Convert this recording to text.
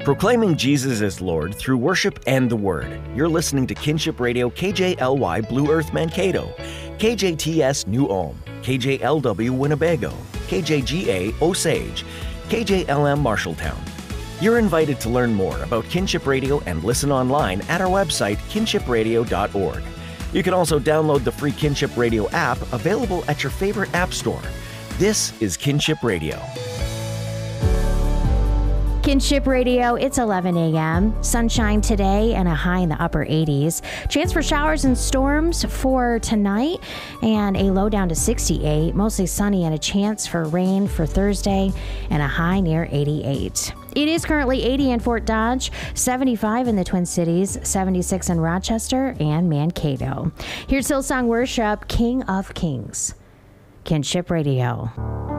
Proclaiming Jesus as Lord through worship and the Word. You're listening to Kinship Radio KJLY Blue Earth Mankato, KJTS New Ulm, KJLW Winnebago, KJGA Osage, KJLM Marshalltown. You're invited to learn more about Kinship Radio and listen online at our website, kinshipradio.org. You can also download the free Kinship Radio app available at your favorite app store. This is Kinship Radio. Kinship Radio, it's 11 a.m. Sunshine today and a high in the upper 80s. Chance for showers and storms for tonight and a low down to 68. Mostly sunny and a chance for rain for Thursday and a high near 88. It is currently 80 in Fort Dodge, 75 in the Twin Cities, 76 in Rochester and Mankato. Here's Hillsong Worship, King of Kings. Kinship Radio.